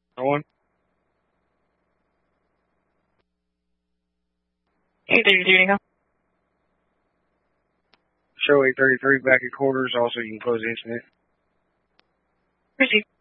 1. 832, Nico. Show 833 back at quarters. Also, you can close the incident. Proceed.